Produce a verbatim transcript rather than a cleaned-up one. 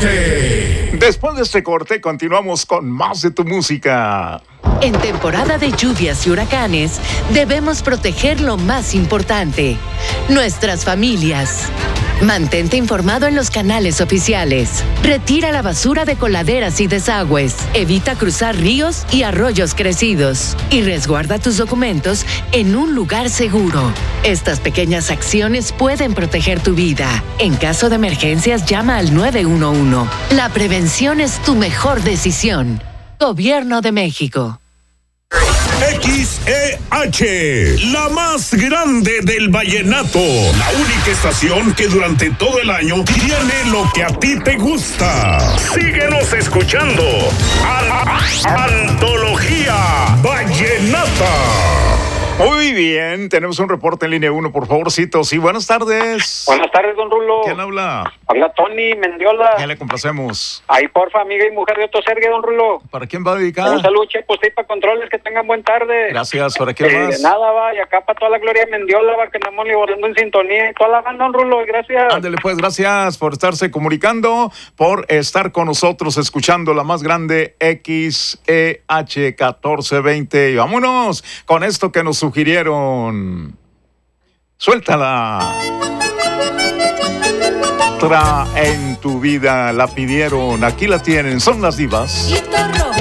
corte. Después de este corte, continuamos con más de tu música. En temporada de lluvias y huracanes, debemos proteger lo más importante: nuestras familias. Mantente informado en los canales oficiales. Retira la basura de coladeras y desagües. Evita cruzar ríos y arroyos crecidos. Y resguarda tus documentos en un lugar seguro. Estas pequeñas acciones pueden proteger tu vida. En caso de emergencias, llama al nueve uno uno. La prevención es tu mejor decisión. Gobierno de México. X E H, la más grande del vallenato. La única estación que durante todo el año tiene lo que a ti te gusta. Síguenos escuchando. Antología Vallenata. Muy bien, tenemos un reporte en línea uno, por favorcito. Sí, buenas tardes. Buenas tardes, don Rulo. ¿Quién habla? Habla Tony Mendiola. ¿Qué le complacemos? Ahí, porfa, amiga y mujer de Otto Sergio, don Rulo. ¿Para quién va a dedicar? Un saludo, Chepo, usted para controles, que tengan buen tarde. Gracias, ¿para qué eh, más? Nada, va, y acá para toda la Gloria Mendiola, va, que andamos librando en sintonía, y toda la banda, don Rulo, gracias. Ándele pues, gracias por estarse comunicando, por estar con nosotros escuchando la más grande X E H catorce veinte. Y vámonos con esto que nos sugirieron. Suéltala. Otra en tu vida la pidieron. Aquí la tienen, son las divas.